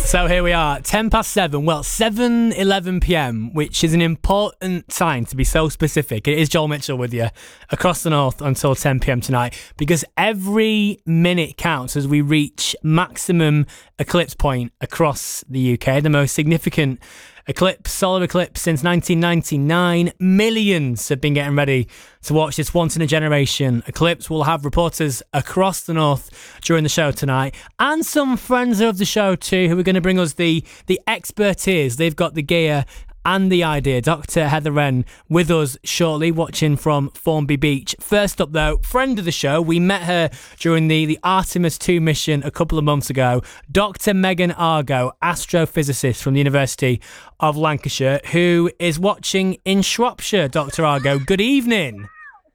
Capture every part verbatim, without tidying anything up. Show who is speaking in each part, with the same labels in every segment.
Speaker 1: So here we are, ten past seven, well, seven eleven p.m, which is an important time to be so specific. It is Joel Mitchell with you across the north until ten p.m. tonight, because every minute counts as we reach maximum eclipse point across the U K, the most significant eclipse, solar eclipse since nineteen ninety-nine. Millions have been getting ready to watch this once-in-a-generation eclipse. We'll have reporters across the north during the show tonight, and some friends of the show too, who are going to bring us the, the expertise. They've got the gear and the idea. Doctor Heather Wren with us shortly, watching from Formby Beach. First up though, friend of the show, we met her during the, the Artemis two mission a couple of months ago, Doctor Megan Argo, astrophysicist from the University of Lancashire, who is watching in Shropshire. Doctor Argo, good evening.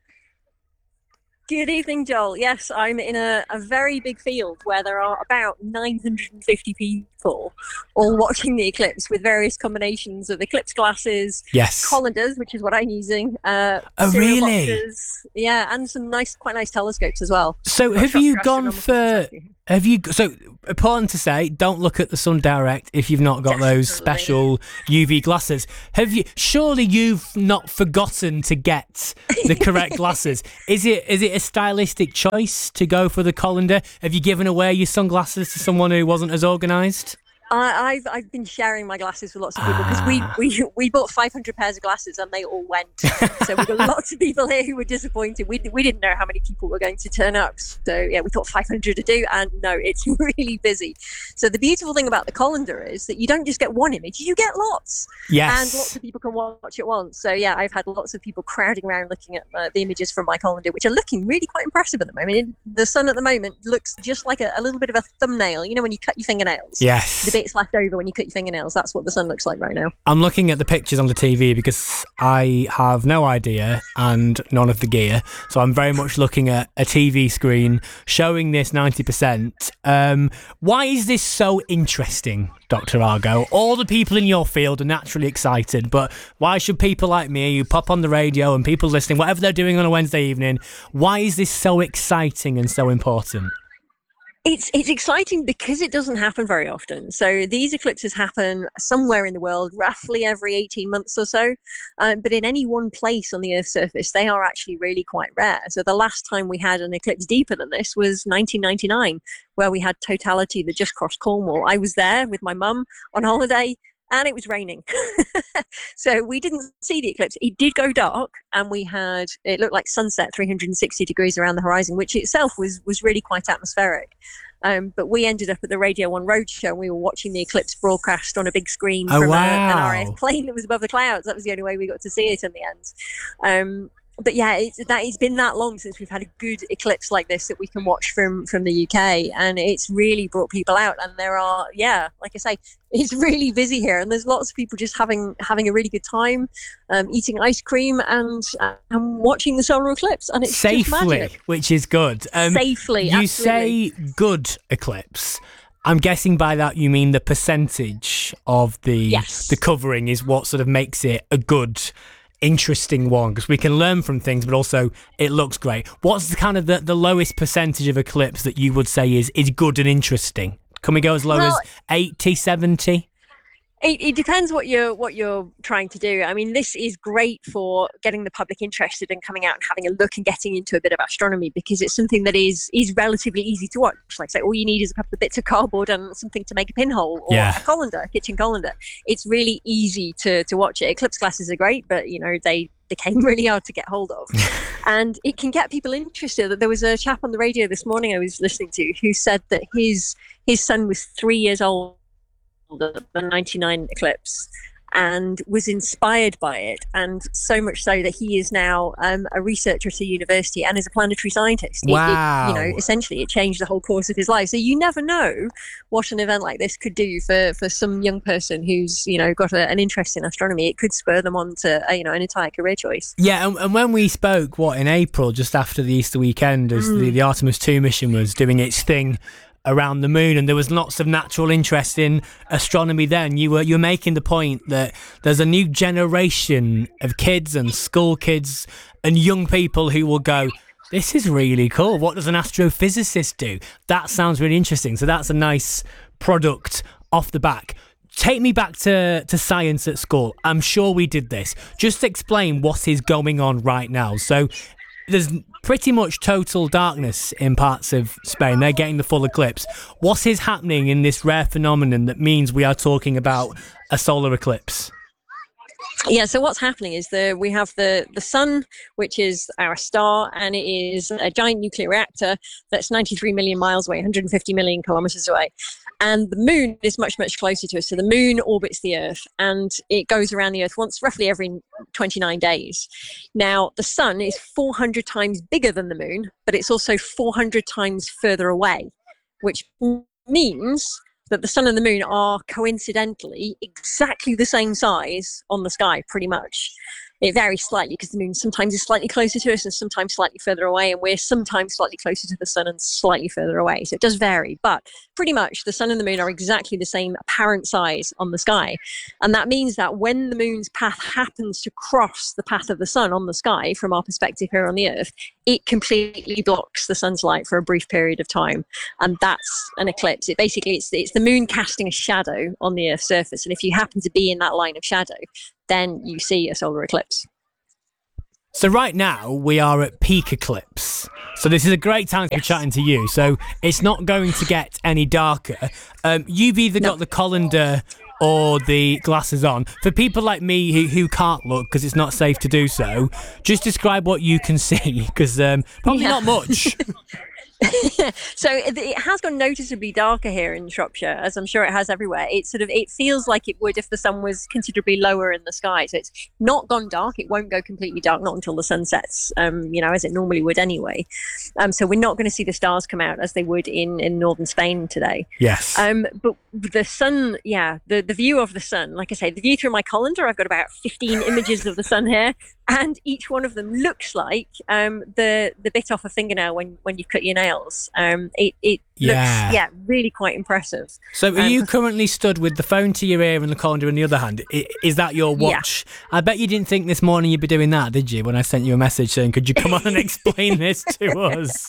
Speaker 2: Good evening, Joel. Yes, I'm in a, a very big field where there are about nine hundred fifty people all watching the eclipse with various combinations of eclipse glasses,
Speaker 1: yes,
Speaker 2: colanders, which is what I'm using. Uh,
Speaker 1: oh, really?
Speaker 2: Boxes, yeah, and some nice, quite nice telescopes as well.
Speaker 1: So, have you gone for? Have you so important to say? Don't look at the sun direct if you've not got
Speaker 2: Definitely.
Speaker 1: those special U V glasses. Have you? Surely you've not forgotten to get the correct glasses. Is it? Is it a stylistic choice to go for the colander? Have you given away your sunglasses to someone who wasn't as organised?
Speaker 2: I, I've I've been sharing my glasses with lots of people because ah. we, we we bought five hundred pairs of glasses and they all went. So we got lots of people here who were disappointed. We we didn't know how many people were going to turn up. So yeah, we thought five hundred to do, and no, it's really busy. So the beautiful thing about the colander is that you don't just get one image, you get lots.
Speaker 1: Yes.
Speaker 2: And lots of people can watch at once. So yeah, I've had lots of people crowding around looking at uh, the images from my colander, which are looking really quite impressive at the moment. The sun at the moment looks just like a, a little bit of a thumbnail. You know when you cut your fingernails?
Speaker 1: Yes.
Speaker 2: The bits left over when you cut your fingernails. That's what the sun looks like right now.
Speaker 1: I'm looking at the pictures on the T V because I have no idea and none of the gear. So I'm very much looking at a T V screen showing this ninety percent. Um, why is this so interesting, Doctor Argo? All the people in your field are naturally excited, but why should people like me, who pop on the radio and people listening, whatever they're doing on a Wednesday evening, why is this so exciting and so important?
Speaker 2: It's it's exciting because it doesn't happen very often. So these eclipses happen somewhere in the world, roughly every eighteen months or so. Um, but in any one place on the Earth's surface, they are actually really quite rare. So the last time we had an eclipse deeper than this was nineteen ninety-nine, where we had totality that just crossed Cornwall. I was there with my mum on holiday, and it was raining. So we didn't see the eclipse. It did go dark, and we had, it looked like sunset three hundred sixty degrees around the horizon, which itself was was really quite atmospheric. Um, but we ended up at the Radio one Roadshow, and we were watching the eclipse broadcast on a big screen
Speaker 1: oh,
Speaker 2: from
Speaker 1: wow.
Speaker 2: a, an R A F plane that was above the clouds. That was the only way we got to see it in the end. Um, But yeah, it's, that it's been that long since we've had a good eclipse like this that we can watch from, from the U K, and it's really brought people out. And there are, yeah, like I say, it's really busy here, and there's lots of people just having having a really good time, um, eating ice cream and uh, and watching the solar eclipse, and it's
Speaker 1: safely,
Speaker 2: just magic.
Speaker 1: Which is good. Um,
Speaker 2: safely,
Speaker 1: you
Speaker 2: absolutely.
Speaker 1: say good eclipse. I'm guessing by that you mean the percentage of the
Speaker 2: yes.
Speaker 1: the covering is what sort of makes it a good, interesting one, because we can learn from things, but also it looks great. What's the kind of the, the lowest percentage of eclipse that you would say is is good and interesting? Can we go as low
Speaker 2: well,
Speaker 1: as eighty, seventy?
Speaker 2: It, it depends what you're what you're trying to do. I mean, this is great for getting the public interested and coming out and having a look and getting into a bit of astronomy, because it's something that is is relatively easy to watch. Like, say, all you need is a couple of bits of cardboard and something to make a pinhole, or
Speaker 1: yeah.
Speaker 2: a colander, a kitchen colander. It's really easy to to watch it. Eclipse glasses are great, but you know they became really hard to get hold of. And it can get people interested. There was a chap on the radio this morning I was listening to who said that his his son was three years old at the ninety-nine eclipse and was inspired by it, and so much so that he is now um, a researcher at a university and is a planetary scientist.
Speaker 1: Wow.
Speaker 2: It, it, you know, essentially it changed the whole course of his life. So you never know what an event like this could do for, for some young person who's, you know, got a, an interest in astronomy. It could spur them on to, uh, you know, an entire career choice.
Speaker 1: Yeah, and, and when we spoke, what, in April, just after the Easter weekend, as mm. the, the Artemis two mission was doing its thing around the moon, and there was lots of natural interest in astronomy then, you were you were making the point that there's a new generation of kids and school kids and young people who will go, this is really cool. What does an astrophysicist do? That sounds really interesting. So that's a nice product off the back. Take me back to, to science at school. I'm sure we did this. Just explain what is going on right now. So there's pretty much total darkness in parts of Spain. They're getting the full eclipse. What is happening in this rare phenomenon that means we are talking about a solar eclipse?
Speaker 2: Yeah, so what's happening is the we have the, the sun, which is our star, and it is a giant nuclear reactor that's ninety-three million miles away, one hundred fifty million kilometers away. And the moon is much, much closer to us. So the moon orbits the Earth, and it goes around the Earth once, roughly every twenty-nine days. Now, the sun is four hundred times bigger than the moon, but it's also four hundred times further away, which means that the sun and the moon are coincidentally exactly the same size on the sky, pretty much. It varies slightly because the moon sometimes is slightly closer to us and sometimes slightly further away, and we're sometimes slightly closer to the sun and slightly further away. So it does vary, but pretty much the sun and the moon are exactly the same apparent size on the sky. And that means that when the moon's path happens to cross the path of the sun on the sky, from our perspective here on the Earth, it completely blocks the sun's light for a brief period of time. And that's an eclipse. It basically, it's, it's the moon casting a shadow on the Earth's surface. And if you happen to be in that line of shadow, then you see a solar eclipse.
Speaker 1: So right now we are at peak eclipse. So this is a great time to yes. be chatting to you. So it's not going to get any darker. Um, you've either no. got the colander or the glasses on. For people like me who, who can't look because it's not safe to do so, just describe what you can see, because um, probably yeah. not much.
Speaker 2: So it, it has gone noticeably darker here in Shropshire, as I'm sure it has everywhere. It sort of it feels like it would if the sun was considerably lower in the sky. So it's not gone dark. It won't go completely dark, not until the sun sets, um, you know, as it normally would anyway. Um, so we're not going to see the stars come out as they would in, in northern Spain today.
Speaker 1: Yes.
Speaker 2: Um, but the sun, yeah, the, the view of the sun, like I say, the view through my colander, I've got about fifteen images of the sun here. And each one of them looks like um, the the bit off a fingernail when, when you cut your nails. Um, it it
Speaker 1: yeah.
Speaker 2: looks yeah really quite impressive.
Speaker 1: So are
Speaker 2: um,
Speaker 1: you currently stood with the phone to your ear and the colander in the other hand? Is that your watch? Yeah. I bet you didn't think this morning you'd be doing that, did you? When I sent you a message saying, "Could you come on and explain this to us?"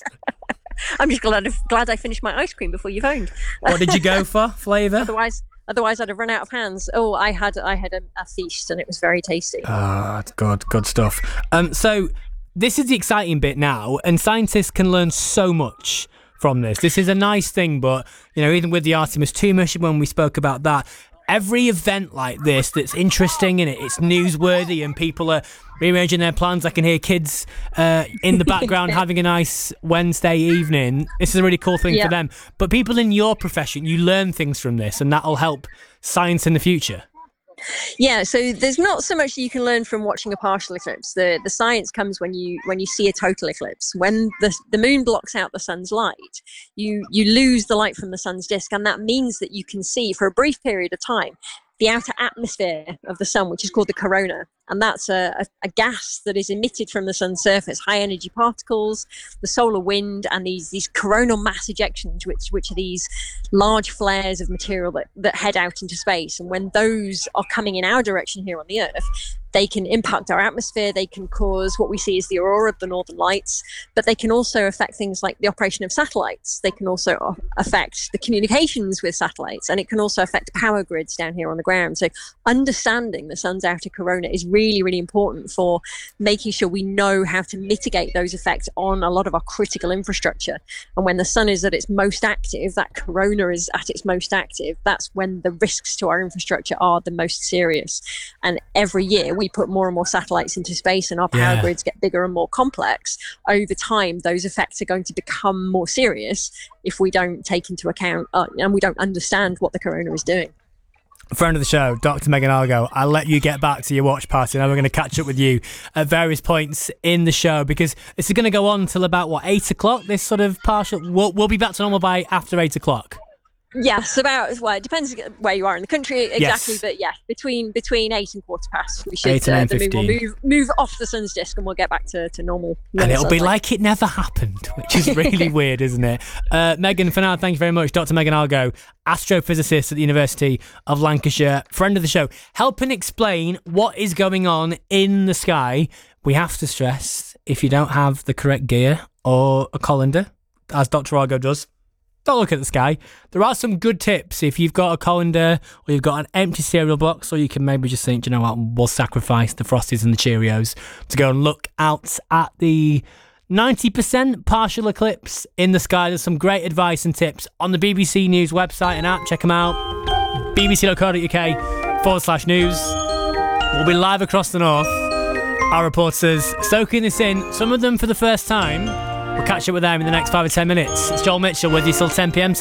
Speaker 2: I'm just glad glad I finished my ice cream before you phoned.
Speaker 1: What did you go for? Flavour?
Speaker 2: Otherwise. Otherwise, I'd have run out of hands. Oh, I had I had a, a feast, and it was very tasty.
Speaker 1: Ah, oh, good, good stuff. Um, so this is the exciting bit now, and scientists can learn so much from this. This is a nice thing, but you know, even with the Artemis two mission, when we spoke about that, every event like this that's interesting and it, it's newsworthy, and people are rearranging their plans. I can hear kids uh, in the background having a nice Wednesday evening. This is a really cool thing yeah. for them. But people in your profession, you learn things from this, and that'll help science in the future.
Speaker 2: Yeah, so there's not so much that you can learn from watching a partial eclipse. The the science comes when you when you see a total eclipse. When the the moon blocks out the sun's light, you you lose the light from the sun's disk, and that means that you can see for a brief period of time the outer atmosphere of the sun, which is called the corona. And that's a, a, a gas that is emitted from the sun's surface, high energy particles, the solar wind, and these, these coronal mass ejections, which, which are these large flares of material that, that head out into space. And when those are coming in our direction here on the Earth, they can impact our atmosphere. They can cause what we see as the aurora, the northern lights, but they can also affect things like the operation of satellites. They can also affect the communications with satellites, and it can also affect power grids down here on the ground. So understanding the sun's outer corona is really, really important for making sure we know how to mitigate those effects on a lot of our critical infrastructure. And when the sun is at its most active, that corona is at its most active, that's when the risks to our infrastructure are the most serious. And every year we put more and more satellites into space, and our power yeah. grids get bigger and more complex. Over time, those effects are going to become more serious if we don't take into account uh, and we don't understand what the corona is doing.
Speaker 1: Friend of the show, Doctor Megan Argo, I'll let you get back to your watch party. Now we're going to catch up with you at various points in the show, because this is going to go on till about, what, eight o'clock? This sort of partial... We'll, we'll be back to normal by after eight o'clock.
Speaker 2: Yes, about, well, it depends where you are in the country exactly,
Speaker 1: yes.
Speaker 2: but yeah, between between eight and quarter past, we should,
Speaker 1: eight and
Speaker 2: uh, the moon will move, move off the sun's disk, and we'll get back to, to normal, normal.
Speaker 1: And it'll be
Speaker 2: sunlight.
Speaker 1: like it never happened, which is really weird, isn't it? Uh, Megan, for now, thank you very much. Doctor Megan Argo, astrophysicist at the University of Lancashire, friend of the show, helping explain what is going on in the sky. We have to stress, if you don't have the correct gear or a colander, as Doctor Argo does, don't look at the sky. There are some good tips if you've got a colander or you've got an empty cereal box, or you can maybe just think, you know what, we'll sacrifice the Frosties and the Cheerios to go and look out at the ninety percent partial eclipse in the sky. There's some great advice and tips on the B B C News website and app. Check them out. bbc.co.uk forward slash news. We'll be live across the north. Our reporters soaking this in, some of them for the first time. We'll catch up with them in the next five or ten minutes. It's Joel Mitchell with you till ten p.m. tonight.